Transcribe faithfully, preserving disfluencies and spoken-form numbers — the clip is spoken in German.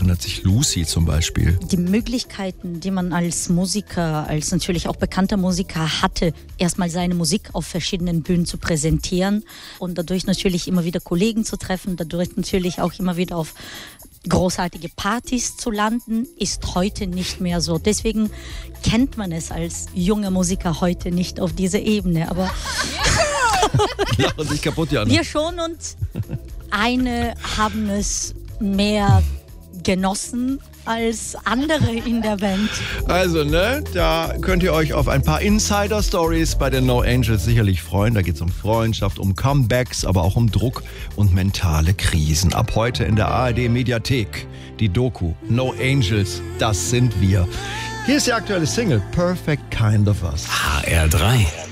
erinnert sich Lucy zum Beispiel? Die Möglichkeiten, die man als Musiker, als natürlich auch bekannter Musiker hatte, erstmal seine Musik auf verschiedenen Bühnen zu präsentieren und dadurch natürlich immer wieder Kollegen zu treffen, dadurch natürlich auch immer wieder auf großartige Partys zu landen, ist heute nicht mehr so. Deswegen kennt man es als junger Musiker heute nicht auf dieser Ebene. Aber Lachen sich kaputt, Jana. wir schon und eine haben es mehr genossen als andere in der Band. Also, ne, da könnt ihr euch auf ein paar Insider-Stories bei den No Angels sicherlich freuen. Da geht es um Freundschaft, um Comebacks, aber auch um Druck und mentale Krisen. Ab heute in der A R D-Mediathek die Doku No Angels, das sind wir. Hier ist die aktuelle Single Perfect Kind of Us. H R drei.